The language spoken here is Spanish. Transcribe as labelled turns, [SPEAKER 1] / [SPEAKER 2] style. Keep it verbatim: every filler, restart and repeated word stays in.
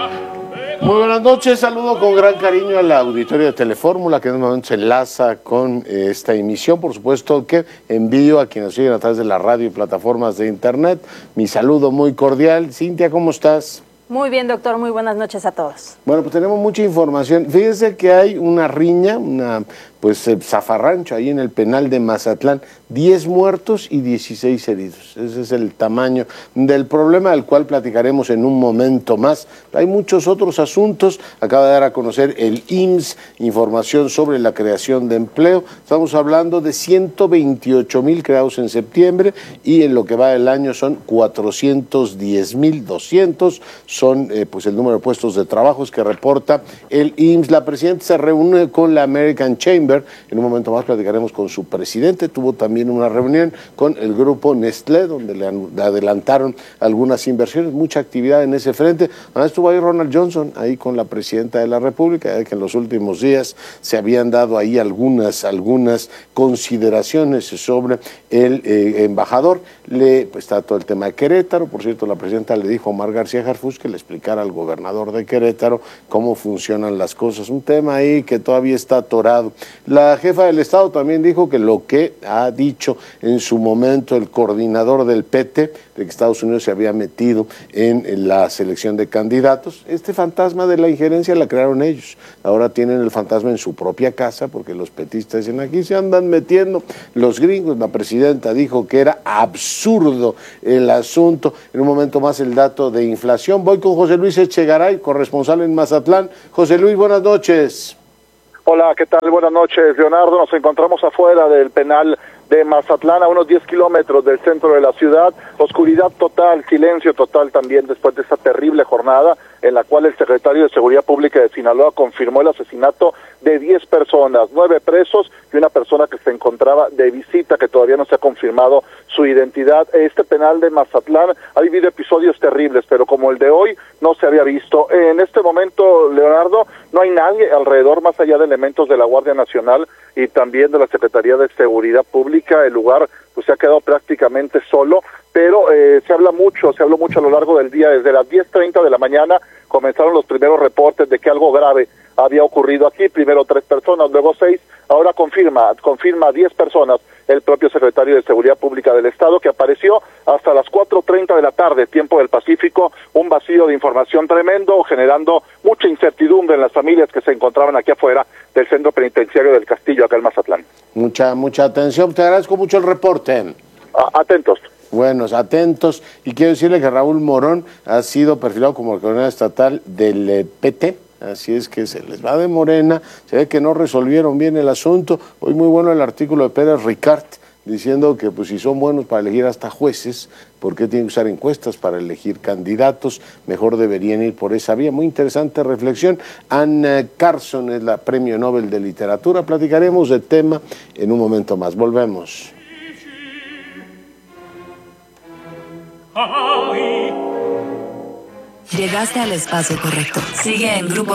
[SPEAKER 1] Muy buenas noches, saludo con gran cariño a la auditoría de Telefórmula que en un momento se enlaza con eh, esta emisión, por supuesto que envío a quienes siguen a través de la radio y plataformas de internet, mi saludo muy cordial. Cintia, ¿cómo estás?
[SPEAKER 2] Muy bien, doctor, muy buenas noches a todos.
[SPEAKER 1] Bueno, pues tenemos mucha información. Fíjense que hay una riña, una pues eh, zafarrancho ahí en el penal de Mazatlán, diez muertos y dieciséis heridos. Ese es el tamaño del problema, del cual platicaremos en un momento más. Hay muchos otros asuntos. Acaba de dar a conocer el I M S S información sobre la creación de empleo. Estamos hablando de ciento veintiocho mil creados en septiembre y en lo que va del año son cuatrocientos diez mil doscientos. Son eh, pues el número de puestos de trabajos que reporta el I M S S. La presidenta se reúne con la American Chamber. En un momento más platicaremos con su presidente. Tuvo también una reunión con el grupo Nestlé, donde le adelantaron algunas inversiones, mucha actividad en ese frente. Además estuvo ahí Ronald Johnson, ahí con la presidenta de la República, que en los últimos días se habían dado ahí algunas, algunas consideraciones sobre el eh, embajador. Le, pues, está todo el tema de Querétaro. Por cierto, la presidenta le dijo a Omar García Harfuch que le explicara al gobernador de Querétaro cómo funcionan las cosas. Un tema ahí que todavía está atorado. La jefa del Estado también dijo que lo que ha dicho en su momento el coordinador del P T, de que Estados Unidos se había metido en la selección de candidatos, este fantasma de la injerencia la crearon ellos. Ahora tienen el fantasma en su propia casa, porque los petistas dicen, aquí se andan metiendo los gringos. La presidenta dijo que era absurdo el asunto. En un momento más el dato de inflación. Voy con José Luis Echegaray, corresponsal en Mazatlán. José Luis, buenas noches.
[SPEAKER 3] Hola, ¿qué tal? Buenas noches, Leonardo. Nos encontramos afuera del penal de Mazatlán, a unos diez kilómetros del centro de la ciudad. Oscuridad total, silencio total también después de esta terrible jornada en la cual el secretario de Seguridad Pública de Sinaloa confirmó el asesinato de diez personas, nueve presos y una persona que se encontraba de visita, que todavía no se ha confirmado su identidad. Este penal de Mazatlán ha vivido episodios terribles, pero como el de hoy no se había visto. En este momento, Leonardo, no hay nadie alrededor más allá de elementos de la Guardia Nacional y también de la Secretaría de Seguridad Pública. El lugar pues se ha quedado prácticamente solo, pero eh, se habla mucho, se habló mucho a lo largo del día. Desde las diez treinta de la mañana comenzaron los primeros reportes de que algo grave había ocurrido aquí. Primero tres personas, luego seis, ahora confirma, confirma diez personas el propio secretario de Seguridad Pública del Estado, que apareció hasta las cuatro treinta de la tarde, tiempo del Pacífico, un vacío de información tremendo, generando mucha incertidumbre en las familias que se encontraban aquí afuera del centro penitenciario del Castillo, acá en Mazatlán.
[SPEAKER 1] Mucha, mucha atención, te agradezco mucho el reporte.
[SPEAKER 3] Atentos.
[SPEAKER 1] Buenos, atentos, y quiero decirle que Raúl Morón ha sido perfilado como el coordinador estatal del eh, P T, así es que se les va de Morena, se ve que no resolvieron bien el asunto. Hoy muy bueno el artículo de Pérez Ricard, diciendo que pues si son buenos para elegir hasta jueces, ¿por qué tienen que usar encuestas para elegir candidatos? Mejor deberían ir por esa vía. Muy interesante reflexión. Anne Carson es la Premio Nobel de Literatura. Platicaremos del tema en un momento más. Volvemos.
[SPEAKER 4] Llegaste al espacio correcto. Sigue en Grupo